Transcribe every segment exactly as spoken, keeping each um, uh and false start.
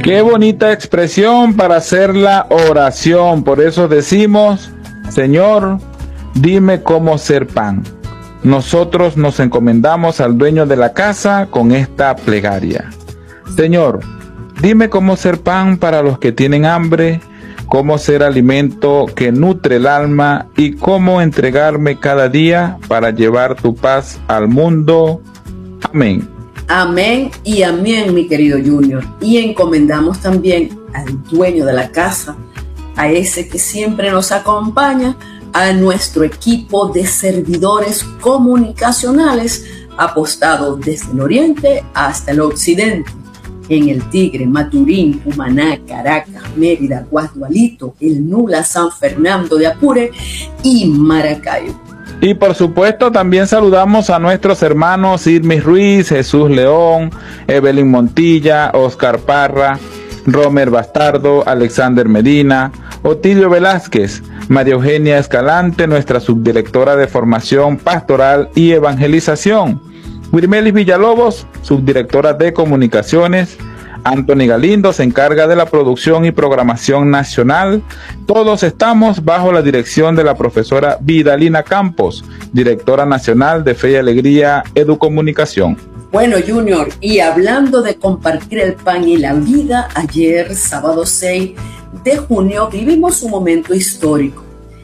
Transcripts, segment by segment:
Qué bonita expresión para hacer la oración. Por eso decimos, Señor, dime cómo ser pan. Nosotros nos encomendamos al dueño de la casa con esta plegaria. Señor, dime cómo ser pan para los que tienen hambre, cómo ser alimento que nutre el alma y cómo entregarme cada día para llevar tu paz al mundo. Amén. Amén y amén, mi querido Junior. Y encomendamos también al dueño de la casa, a ese que siempre nos acompaña, a nuestro equipo de servidores comunicacionales apostados desde el oriente hasta el occidente, en el Tigre, Maturín, Cumaná, Caracas, Mérida, Guadualito, el Nula, San Fernando de Apure y Maracaibo. Y por supuesto también saludamos a nuestros hermanos Irmis Ruiz, Jesús León, Evelyn Montilla, Oscar Parra, Romer Bastardo, Alexander Medina, Otilio Velázquez, María Eugenia Escalante, nuestra subdirectora de Formación Pastoral y Evangelización, Wirmelis Villalobos, subdirectora de Comunicaciones, Anthony Galindo se encarga de la producción y programación nacional. Todos estamos bajo la dirección de la profesora Vidalina Campos, directora nacional de Fe y Alegría Educomunicación. Bueno, Junior, y hablando de compartir el pan y la vida, ayer, sábado seis de junio, vivimos un momento histórico.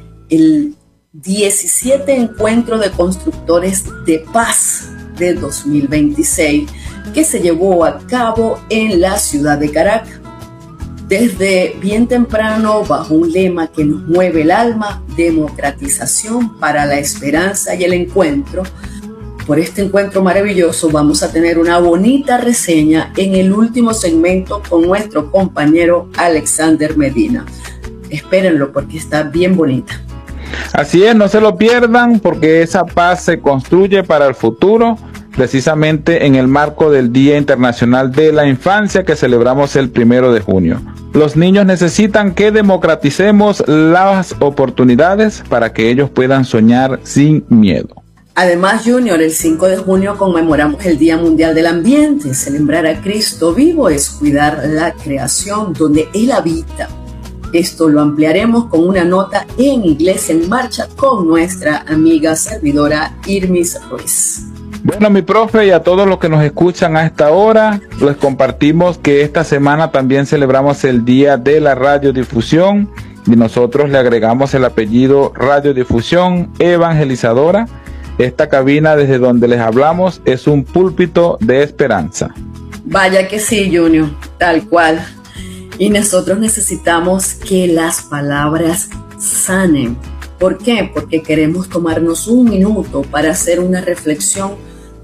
El diecisiete Encuentro de Constructores de Paz de dos mil veintiséis, que se llevó a cabo en la ciudad de Caracas. Desde bien temprano, bajo un lema que nos mueve el alma, democratización para la esperanza y el encuentro. Por este encuentro maravilloso vamos a tener una bonita reseña en el último segmento con nuestro compañero Alexander Medina. Espérenlo porque está bien bonita. Así es, no se lo pierdan porque esa paz se construye para el futuro, precisamente en el marco del Día Internacional de la Infancia que celebramos el primero de junio. Los niños necesitan que democraticemos las oportunidades para que ellos puedan soñar sin miedo. Además, Junior, el cinco de junio conmemoramos el Día Mundial del Ambiente. Celebrar a Cristo vivo es cuidar la creación donde Él habita. Esto lo ampliaremos con una nota en Iglesia en Marcha con nuestra amiga servidora Irmis Ruiz. Bueno, mi profe, y a todos los que nos escuchan a esta hora, les compartimos que esta semana también celebramos el Día de la Radiodifusión y nosotros le agregamos el apellido Radiodifusión Evangelizadora. Esta cabina desde donde les hablamos es un púlpito de esperanza. Vaya que sí, Junior, tal cual. Y nosotros necesitamos que las palabras sanen. ¿Por qué? Porque queremos tomarnos un minuto para hacer una reflexión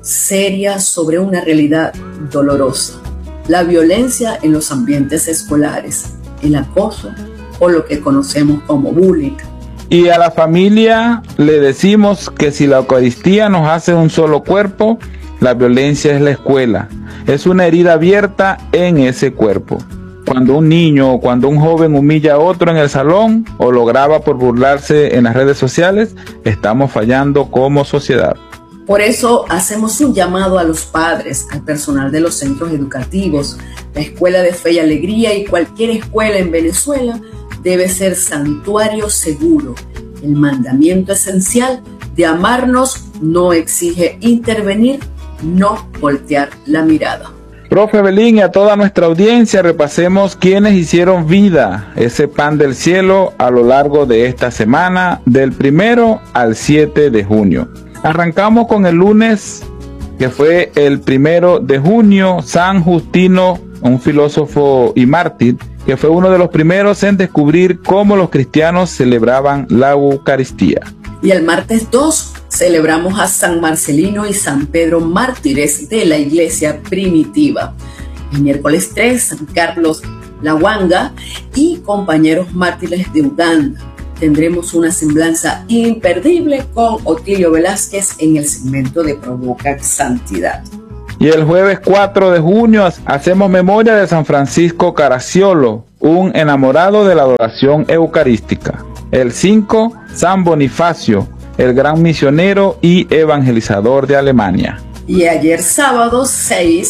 seria sobre una realidad dolorosa. La violencia en los ambientes escolares, el acoso o lo que conocemos como bullying. Y a la familia le decimos que si la Eucaristía nos hace un solo cuerpo, la violencia es la escuela. Es una herida abierta en ese cuerpo. Cuando un niño o cuando un joven humilla a otro en el salón o lo graba por burlarse en las redes sociales, estamos fallando como sociedad. Por eso hacemos un llamado a los padres, al personal de los centros educativos, la Escuela de Fe y Alegría y cualquier escuela en Venezuela debe ser santuario seguro. El mandamiento esencial de amarnos no exige intervenir, no voltear la mirada. Profe Belín, y a toda nuestra audiencia repasemos quiénes hicieron vida ese pan del cielo a lo largo de esta semana, del primero al siete de junio. Arrancamos con el lunes, que fue el primero de junio, San Justino, un filósofo y mártir, que fue uno de los primeros en descubrir cómo los cristianos celebraban la Eucaristía. Y el martes dos celebramos a San Marcelino y San Pedro, mártires de la iglesia primitiva. El miércoles tres, San Carlos Lawanga y compañeros mártires de Uganda. Tendremos una semblanza imperdible con Otilio Velázquez en el segmento de Provoca Santidad. Y el jueves cuatro de junio hacemos memoria de San Francisco Caracciolo, un enamorado de la adoración eucarística. El cinco, San Bonifacio, el gran misionero y evangelizador de Alemania. Y ayer sábado seis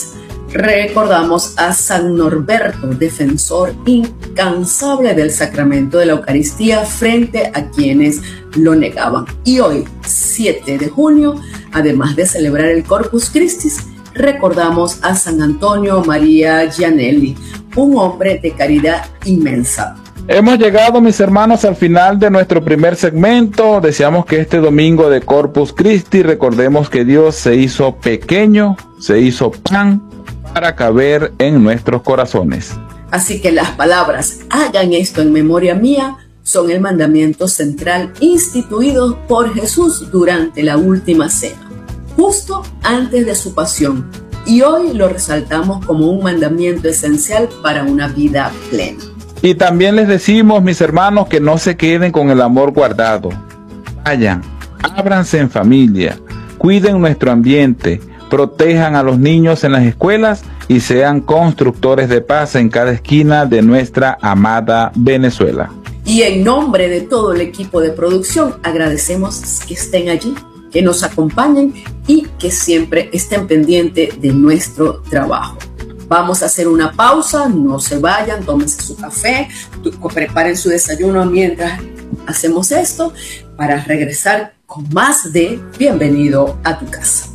Recordamos a San Norberto, defensor incansable del sacramento de la Eucaristía frente a quienes lo negaban. Y hoy, siete de junio, además de celebrar el Corpus Christi, recordamos a San Antonio María Gianelli, un hombre de caridad inmensa. Hemos llegado, mis hermanos, al final de nuestro primer segmento. Deseamos que este domingo de Corpus Christi recordemos que Dios se hizo pequeño, se hizo pan para caber en nuestros corazones. Así que las palabras "hagan esto en memoria mía" son el mandamiento central instituido por Jesús durante la última cena, justo antes de su pasión, y hoy lo resaltamos como un mandamiento esencial para una vida plena. Y también les decimos, mis hermanos, que no se queden con el amor guardado. Vayan, ábranse en familia, cuiden nuestro ambiente, protejan a los niños en las escuelas y sean constructores de paz en cada esquina de nuestra amada Venezuela. Y en nombre de todo el equipo de producción, agradecemos que estén allí, que nos acompañen y que siempre estén pendientes de nuestro trabajo. Vamos a hacer una pausa, no se vayan, tómense su café, preparen su desayuno mientras hacemos esto para regresar con más de Bienvenido a tu casa.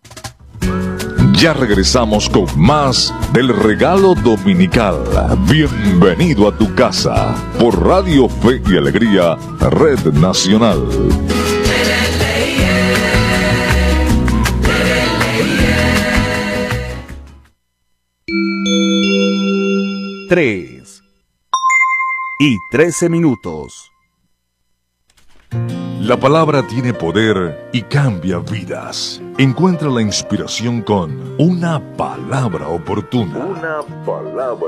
Ya regresamos con más del regalo dominical. Bienvenido a tu casa por Radio Fe y Alegría, Red Nacional. Tres y trece minutos. La palabra tiene poder y cambia vidas. Encuentra la inspiración con una palabra oportuna. Una palabra